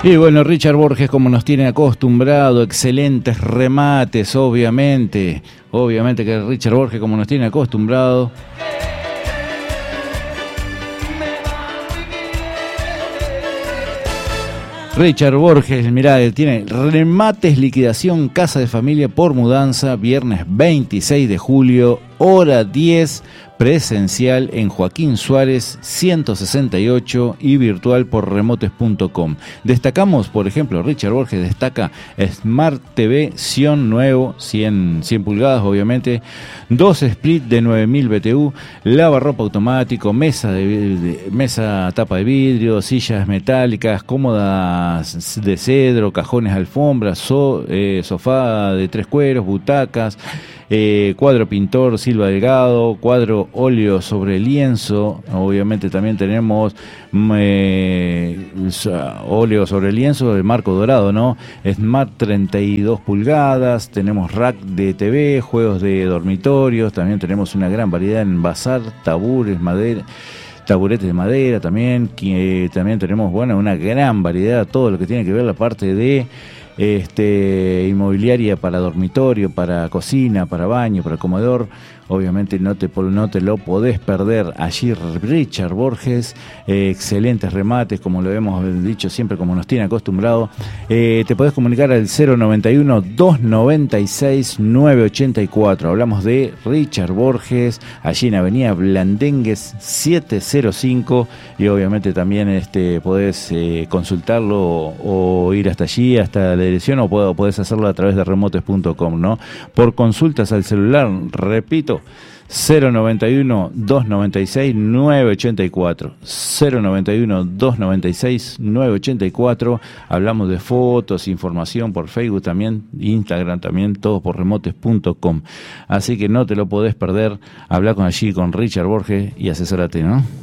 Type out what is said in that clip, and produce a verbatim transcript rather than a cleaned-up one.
Y bueno, Richard Borges, como nos tiene acostumbrado, excelentes remates, obviamente. Obviamente que Richard Borges, como nos tiene acostumbrado. Richard Borges, mirá, tiene remates, liquidación, casa de familia por mudanza, viernes veintiséis de julio, hora diez, presencial en Joaquín Suárez ciento sesenta y ocho y virtual por remotes punto com. Destacamos, por ejemplo, Richard Borges destaca Smart T V Sion nuevo, cien, cien pulgadas obviamente, dos split de nueve mil B T U, lavarropa automático, mesa de, de mesa tapa de vidrio, sillas metálicas, cómodas de cedro, cajones alfombras, so, eh, sofá de tres cueros, butacas, eh, cuadro pintor Silva Delgado, cuadro óleo sobre lienzo, obviamente también tenemos eh, óleo sobre lienzo de marco dorado, ¿no? Smart treinta y dos pulgadas, tenemos rack de T V, juegos de dormitorios, también tenemos una gran variedad en bazar, tabures, madera, taburetes de madera también, que también tenemos, bueno, una gran variedad, todo lo que tiene que ver la parte de este inmobiliaria para dormitorio, para cocina, para baño, para comedor. Obviamente no te, no te lo podés perder. Allí Richard Borges, eh, excelentes remates, como lo hemos dicho siempre, como nos tiene acostumbrado. Eh, te podés comunicar al cero noventa y uno, doscientos noventa y seis, novecientos ochenta y cuatro. Hablamos de Richard Borges, allí en Avenida Blandengues setecientos cinco, y obviamente también este, podés eh, consultarlo o, o ir hasta allí, hasta la dirección, o podés hacerlo a través de remotes punto com, ¿no? Por consultas al celular, repito, cero noventa y uno, doscientos noventa y seis, novecientos ochenta y cuatro, cero noventa y uno, doscientos noventa y seis, novecientos ochenta y cuatro. Hablamos de fotos, información por Facebook también, Instagram también, todo por remotes punto com. Así que no te lo podés perder. Habla con allí con Richard Borges y asesórate, ¿no?